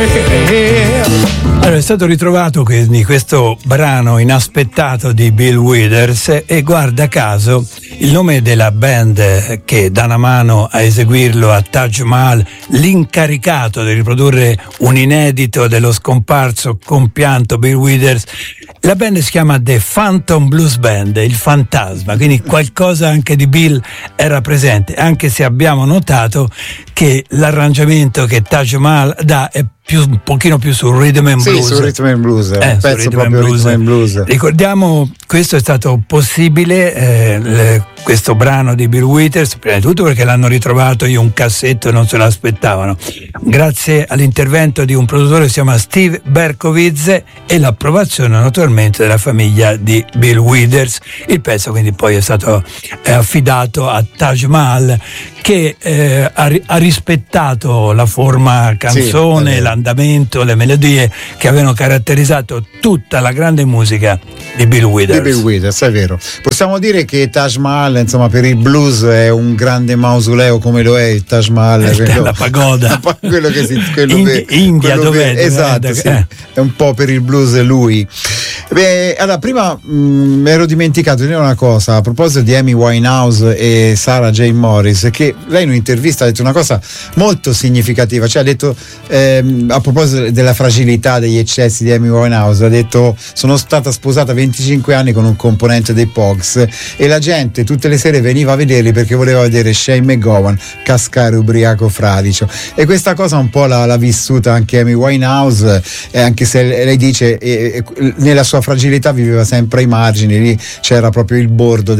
Allora, è stato ritrovato quindi questo brano inaspettato di Bill Withers e guarda caso il nome della band che dà una mano a eseguirlo a Taj Mahal, l'incaricato di riprodurre un inedito dello scomparso compianto Bill Withers. La band si chiama The Phantom Blues Band, il fantasma, quindi qualcosa anche di Bill era presente, anche se abbiamo notato che l'arrangiamento che Taj Mahal dà è un pochino più sul rhythm and blues. Sì, sul rhythm and blues, un pezzo proprio rhythm and blues. Ricordiamo, questo è stato possibile, questo brano di Bill Withers, prima di tutto perché l'hanno ritrovato in un cassetto e non se l'aspettavano, grazie all'intervento di un produttore che si chiama Steve Berkowitz e l'approvazione naturalmente della famiglia di Bill Withers. Il pezzo quindi poi è stato affidato a Taj Mahal, che ha rispettato la forma canzone, l'andamento, le melodie che avevano caratterizzato tutta la grande musica di Bill Withers. Di Bill Withers, è vero. Possiamo dire che Taj Mahal, insomma, per il blues è un grande mausoleo, come lo è il Taj Mahal, la pagoda. quello che India, dov'è? Esatto, sì. È un po' per il blues lui. Beh, allora, prima mi ero dimenticato di dire una cosa a proposito di Amy Winehouse e Sarah J. Morris, che lei in un'intervista ha detto una cosa molto significativa, cioè ha detto a proposito della fragilità, degli eccessi di Amy Winehouse, ha detto: sono stata sposata 25 anni con un componente dei Pogues e la gente tutte le sere veniva a vederli perché voleva vedere Shane McGowan cascare ubriaco fradicio, e questa cosa un po' l'ha vissuta anche Amy Winehouse, anche se lei dice nella sua fragilità viveva sempre ai margini, lì c'era proprio il bordo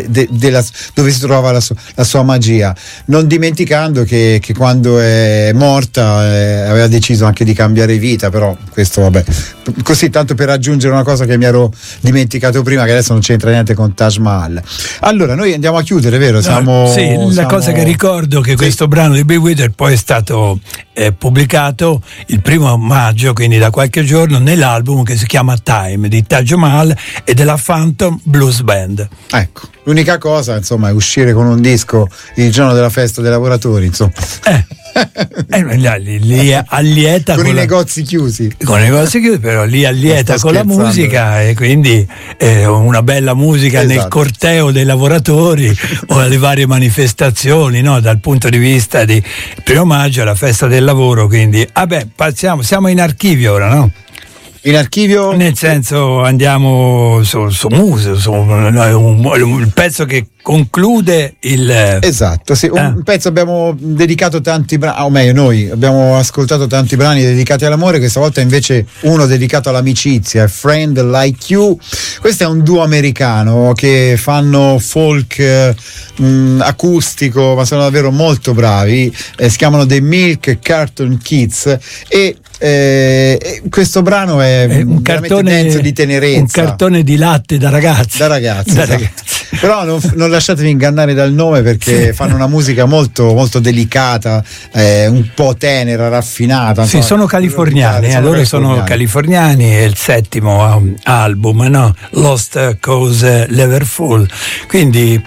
dove si trovava la sua magia, non dimenticando che quando è morta aveva deciso anche di cambiare vita, però questo vabbè, così tanto per aggiungere una cosa che mi ero dimenticato prima, che adesso non c'entra niente con Taj Mahal. Allora noi andiamo a chiudere, vero? La cosa che ricordo che questo brano di Bill Withers poi è stato pubblicato il 1 maggio, quindi da qualche giorno, nell'album che si chiama Time di Taj Mahal e della Phantom Blues Band. Ecco, l'unica cosa insomma è uscire con un disco il giorno della festa dei lavoratori, insomma. Lì allieta con i negozi chiusi. Con i negozi chiusi, però lì allieta con la musica, e quindi una bella musica, esatto, nel corteo dei lavoratori o alle varie manifestazioni, no? Dal punto di vista di 1 maggio, la festa del lavoro, quindi siamo in archivio ora, no? In archivio? Nel senso, andiamo su Muse, il pezzo che conclude il... Esatto, sì, un pezzo, abbiamo dedicato tanti brani, o meglio noi abbiamo ascoltato tanti brani dedicati all'amore, questa volta invece uno dedicato all'amicizia, Friend Like You. Questo è un duo americano che fanno folk acustico, ma sono davvero molto bravi, si chiamano The Milk Carton Kids e questo brano è un cartone di tenerezza, un cartone di latte da ragazzi, esatto. Però non lasciatevi ingannare dal nome, perché fanno una musica molto, molto delicata, un po' tenera, raffinata. Sì, sono californiani, loro sono californiani, è il 7° album, no? Lost Cause Liverpool, quindi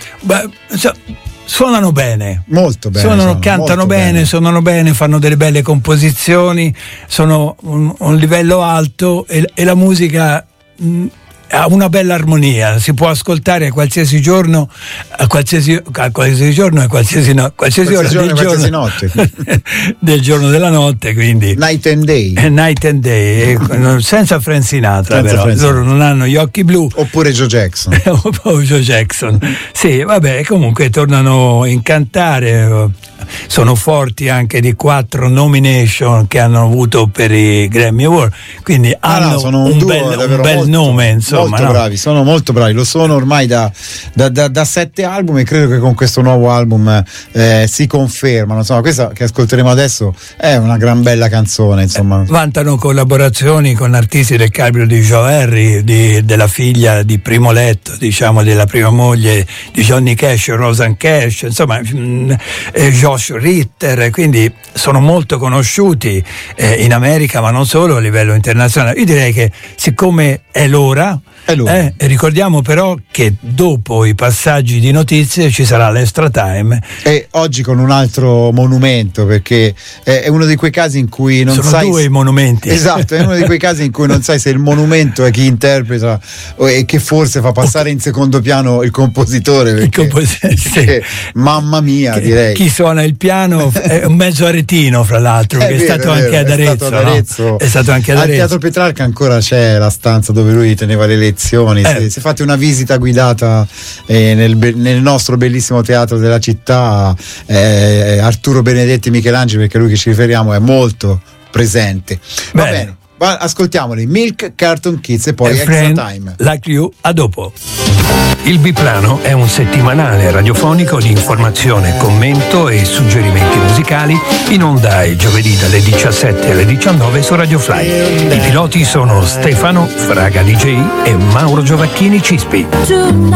suonano bene, molto bene, cantano bene, suonano bene, fanno delle belle composizioni, sono un livello alto e la musica ha una bella armonia, si può ascoltare a qualsiasi giorno, a qualsiasi giorno e qualsiasi ora del giorno, notte. del giorno della notte, quindi Night and Day, senza Frank Sinatra, loro non hanno gli occhi blu, oppure Joe Jackson. Joe Jackson, sì, vabbè, comunque tornano a incantare. Sono forti anche di 4 nomination che hanno avuto per i Grammy Award, quindi hanno un bel nome, insomma, molto bravi, sono molto bravi, lo sono ormai da 7 album, e credo che con questo nuovo album si confermano, insomma. Questa che ascolteremo adesso è una gran bella canzone, insomma. Vantano collaborazioni con artisti del calibro di Joe Harry, della figlia di Primo Letto, diciamo, della prima moglie di Johnny Cash, Rosanne Cash, insomma, Josh Ritter, quindi sono molto conosciuti in America, ma non solo, a livello internazionale. Io direi che siccome è l'ora, E ricordiamo però che dopo i passaggi di notizie ci sarà l'Extra Time. E oggi con un altro monumento, perché è uno di quei casi in cui non sono sai. Sono due i monumenti. Esatto, è uno di quei casi in cui non sai se il monumento è chi interpreta e che forse fa passare in secondo piano il compositore. Perché, mamma mia, direi. Chi suona il piano è un mezzo aretino, fra l'altro, perché è stato anche ad Arezzo. È stato anche ad Arezzo. Al Teatro Petrarca ancora c'è la stanza dove lui teneva le lezioni. Se fate una visita guidata nel nostro bellissimo teatro della città, Arturo Benedetti Michelangelo, perché a lui che ci riferiamo è molto presente. Va bene. Ascoltiamoli, Milk, Cartoon Kids e poi Extra Time. Like You, a dopo. Il Biplano è un settimanale radiofonico di informazione, commento e suggerimenti musicali, in onda il giovedì dalle 17 alle 19 su Radio Fly. I piloti sono Stefano Fraga DJ e Mauro Giovacchini Cispi.